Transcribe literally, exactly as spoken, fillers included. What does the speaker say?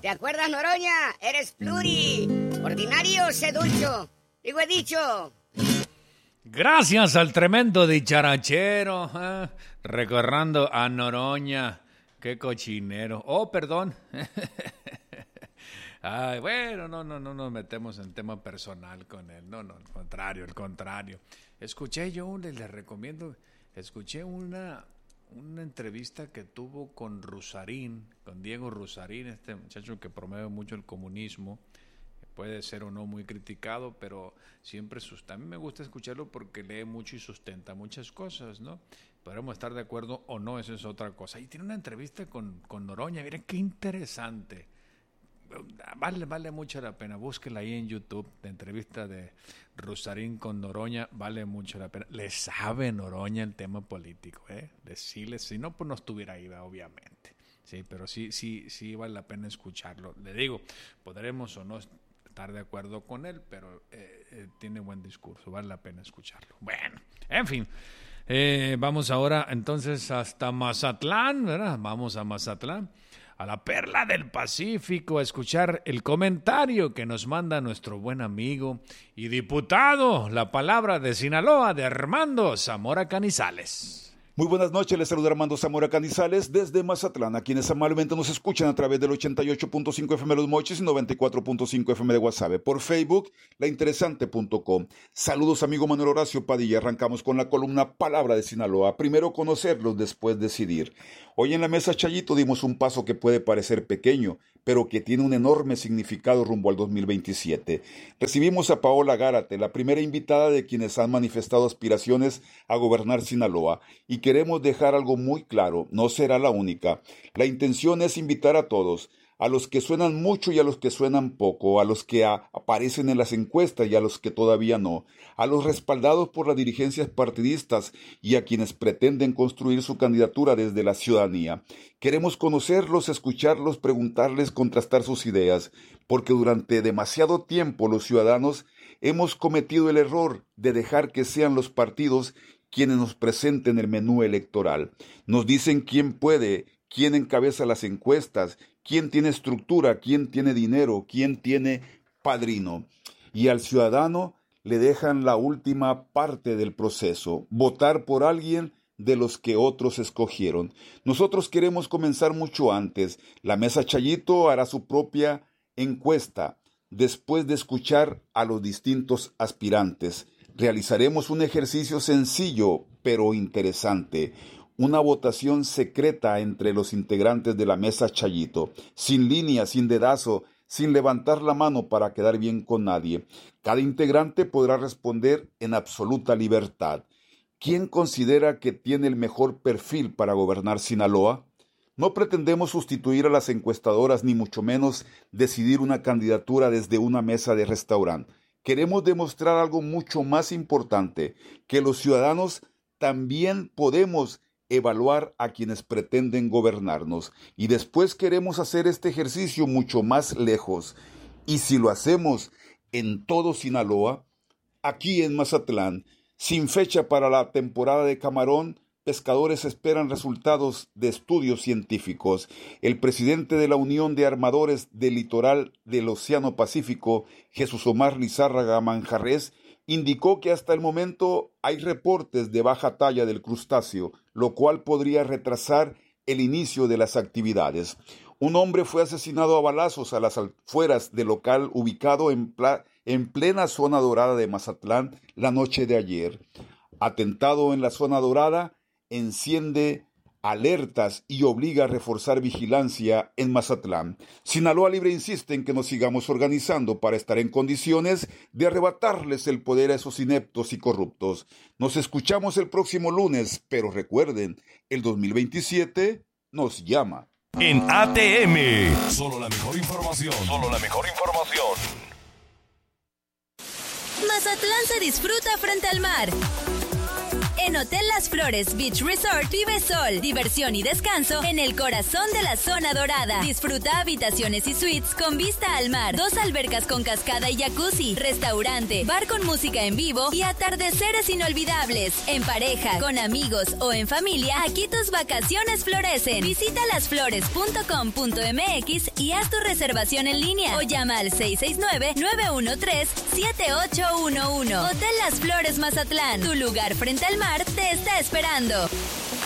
acuerdas, Noroña? Eres pluri, ordinario, sedulcho. Digo, he dicho. Gracias al tremendo dicharachero, ¿eh? Recordando a Noroña. Qué cochinero. Oh, perdón. Ay, bueno, no, no, no nos metemos en tema personal con él. No, no, al contrario, al contrario. Escuché yo, les, les recomiendo, escuché una, una entrevista que tuvo con Rusarín, con Diego Rusarín, este muchacho que promueve mucho el comunismo. Puede ser o no muy criticado, pero siempre sustenta. A mí me gusta escucharlo porque lee mucho y sustenta muchas cosas, ¿no? Podremos estar de acuerdo o no, eso es otra cosa. Y tiene una entrevista con, con Noroña, miren qué interesante. Vale, vale mucho la pena. Búsquela ahí en YouTube, la entrevista de Rusarín con Noroña, vale mucho la pena. Le sabe Noroña el tema político, ¿eh? Decirle, si no, pues no estuviera ahí, obviamente. Sí, pero sí, sí, sí vale la pena escucharlo. Le digo, podremos o no estar de acuerdo con él, pero eh, eh, tiene buen discurso, vale la pena escucharlo. Bueno, en fin, eh, vamos ahora entonces hasta Mazatlán, ¿verdad? Vamos a Mazatlán, a la perla del Pacífico, a escuchar el comentario que nos manda nuestro buen amigo y diputado, la palabra de Sinaloa, de Armando Zamora Canizales. Muy buenas noches, les saluda Armando Zamora Canizales desde Mazatlán, a quienes amablemente nos escuchan a través del ochenta y ocho punto cinco F M Los Mochis y noventa y cuatro punto cinco F M de Guasave, por Facebook, la interesante punto com. Saludos, amigo Manuel Horacio Padilla. Arrancamos con la columna Palabra de Sinaloa. Primero conocerlos, después decidir. Hoy en la mesa Chayito dimos un paso que puede parecer pequeño, pero que tiene un enorme significado rumbo al dos mil veintisiete. Recibimos a Paola Gárate, la primera invitada de quienes han manifestado aspiraciones a gobernar Sinaloa, y queremos dejar algo muy claro, no será la única. La intención es invitar a todos, a los que suenan mucho y a los que suenan poco, a los que a- aparecen en las encuestas y a los que todavía no, a los respaldados por las dirigencias partidistas y a quienes pretenden construir su candidatura desde la ciudadanía. Queremos conocerlos, escucharlos, preguntarles, contrastar sus ideas, porque durante demasiado tiempo los ciudadanos hemos cometido el error de dejar que sean los partidos quienes nos presenten el menú electoral. Nos dicen quién puede, quién encabeza las encuestas, quién tiene estructura, quién tiene dinero, quién tiene padrino. Y al ciudadano le dejan la última parte del proceso, votar por alguien de los que otros escogieron. Nosotros queremos comenzar mucho antes. La mesa Chayito hará su propia encuesta después de escuchar a los distintos aspirantes. Realizaremos un ejercicio sencillo pero interesante, una votación secreta entre los integrantes de la mesa Chayito, sin línea, sin dedazo, sin levantar la mano para quedar bien con nadie. Cada integrante podrá responder en absoluta libertad. ¿Quién considera que tiene el mejor perfil para gobernar Sinaloa? No pretendemos sustituir a las encuestadoras ni mucho menos decidir una candidatura desde una mesa de restaurante. Queremos demostrar algo mucho más importante, que los ciudadanos también podemos evaluar a quienes pretenden gobernarnos. Y después queremos hacer este ejercicio mucho más lejos. Y si lo hacemos en todo Sinaloa, aquí en Mazatlán, sin fecha para la temporada de camarón, pescadores esperan resultados de estudios científicos. El presidente de la Unión de Armadores del Litoral del Océano Pacífico, Jesús Omar Lizárraga Manjarres, indicó que hasta el momento hay reportes de baja talla del crustáceo, lo cual podría retrasar el inicio de las actividades. Un hombre fue asesinado a balazos a las afueras del local ubicado en, pla- en plena zona dorada de Mazatlán la noche de ayer. Atentado en la zona dorada enciende alertas y obliga a reforzar vigilancia en Mazatlán. Sinaloa Libre insiste en que nos sigamos organizando para estar en condiciones de arrebatarles el poder a esos ineptos y corruptos. Nos escuchamos el próximo lunes, pero recuerden, el dos mil veintisiete nos llama. En A T M, solo la mejor información, solo la mejor información. Mazatlán se disfruta frente al mar. En Hotel Las Flores Beach Resort vive sol, diversión y descanso en el corazón de la zona dorada. Disfruta habitaciones y suites con vista al mar, dos albercas con cascada y jacuzzi, restaurante, bar con música en vivo y atardeceres inolvidables. En pareja, con amigos o en familia, aquí tus vacaciones florecen. Visita las flores punto com punto m x y haz tu reservación en línea o llama al seis seis nueve, nueve uno tres, siete ocho uno uno. Hotel Las Flores Mazatlán, tu lugar frente al mar te está esperando.